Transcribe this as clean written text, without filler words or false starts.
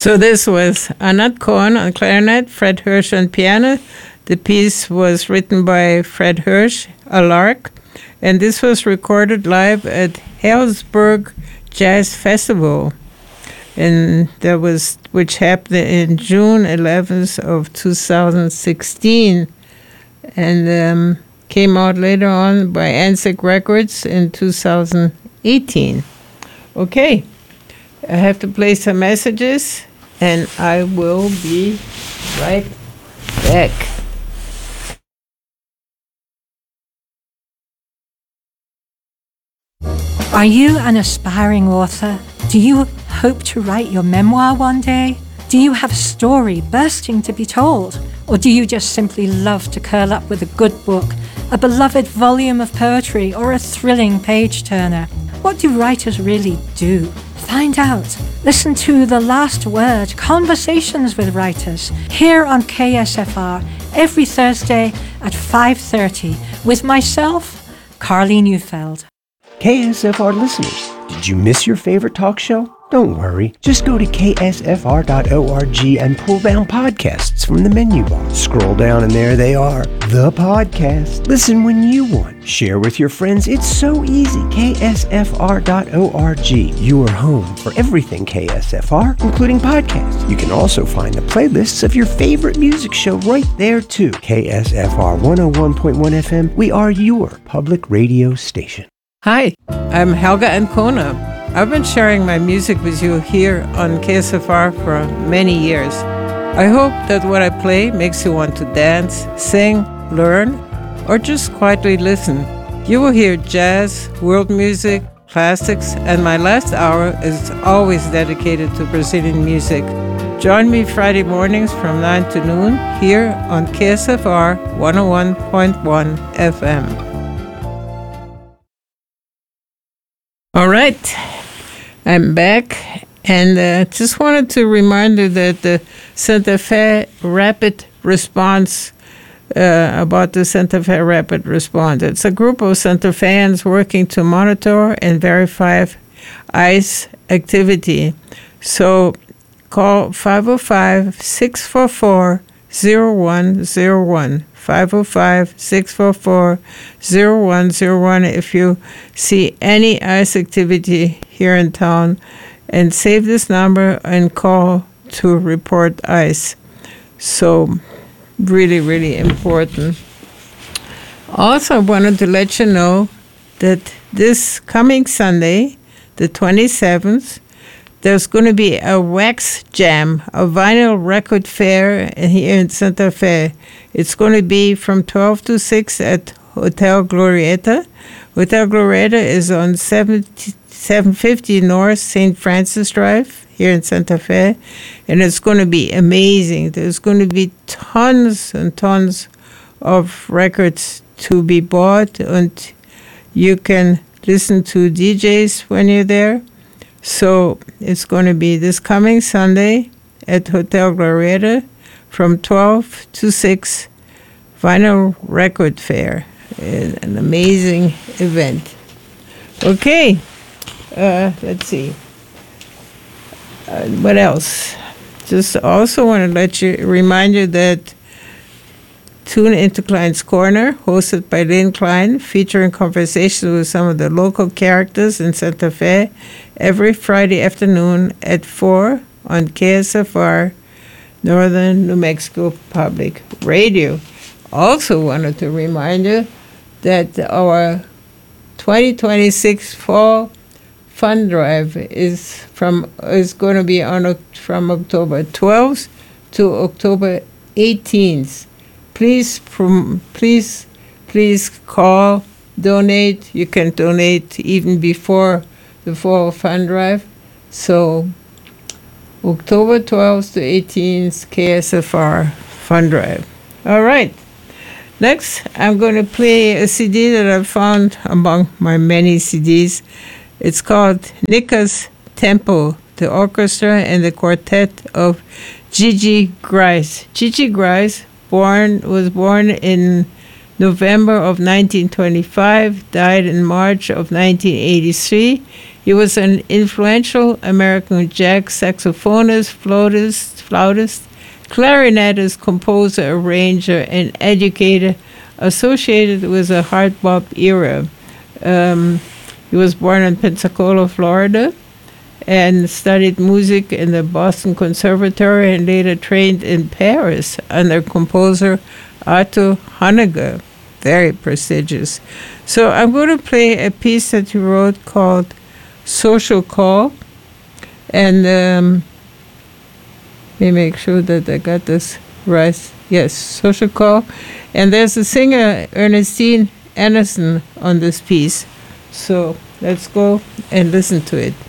So this was Anat Cohen on clarinet, Fred Hirsch on piano. The piece was written by Fred Hirsch, a lark, and this was recorded live at Healdsburg Jazz Festival, and which happened in June 11th of 2016, and came out later on by Anzac Records in 2018. Okay. I have to play some messages, and I will be right back. Are you an aspiring author? Do you hope to write your memoir one day? Do you have a story bursting to be told? Or do you just simply love to curl up with a good book, a beloved volume of poetry, or a thrilling page-turner? What do writers really do? Find out. Listen to The Last Word, Conversations with Writers, here on KSFR every Thursday at 5:30 with myself, Carly Neufeld. KSFR listeners, did you miss your favorite talk show? Don't worry. Just go to ksfr.org and pull down podcasts from the menu bar. Scroll down and there they are, the podcast. Listen when you want. Share with your friends. It's so easy. ksfr.org, your home for everything KSFR, including podcasts. You can also find the playlists of your favorite music show right there too. KSFR 101.1 FM, we are your public radio station. Hi, I'm Helga Ancona. I've been sharing my music with you here on KSFR for many years. I hope that what I play makes you want to dance, sing, learn, or just quietly listen. You will hear jazz, world music, classics, and my last hour is always dedicated to Brazilian music. Join me Friday mornings from 9 to noon here on KSFR 101.1 FM. All right. I'm back, and just wanted to remind you that the Santa Fe Rapid Response, about the Santa Fe Rapid Response. It's a group of Santa Feans working to monitor and verify ICE activity. So call 505-644-0101. 505-644-0101 if you see any ICE activity here in town, and save this number and call to report ICE. So really, really important. Also, I wanted to let you know that this coming Sunday, the 27th, there's going to be a wax jam, a vinyl record fair here in Santa Fe. It's going to be from 12 to 6 at Hotel Glorieta. Hotel Glorieta is on 750 North St. Francis Drive here in Santa Fe, and it's going to be amazing. There's going to be tons and tons of records to be bought, and you can listen to DJs when you're there. So it's going to be this coming Sunday at Hotel Glorieta from 12 to 6, Vinyl Record Fair. An amazing event. Okay, let's see. What else? Just also want to remind you that Tune into Klein's Corner, hosted by Lynn Klein, featuring conversations with some of the local characters in Santa Fe, every Friday afternoon at 4 on KSFR, Northern New Mexico Public Radio. Also wanted to remind you that our 2026 Fall Fund Drive is going to be from October 12th to October 18th. Please call, donate. You can donate even before the Fall Fund Drive. So October 12th to 18th, KSFR Fund Drive. All right. Next, I'm going to play a CD that I found among my many CDs. It's called Nicka's Tempo, the orchestra and the quartet of Gigi Grice. Gigi Grice was born in November of 1925, died in March of 1983. He was an influential American jazz saxophonist, flautist, clarinetist, composer, arranger, and educator associated with the hard bop era. He was born in Pensacola, Florida, and studied music in the Boston Conservatory and later trained in Paris under composer Arthur Honegger. Very prestigious. So I'm going to play a piece that he wrote called Social Call. And let me make sure that I got this right. Yes, Social Call. And there's a singer, Ernestine Anderson, on this piece. So let's go and listen to it.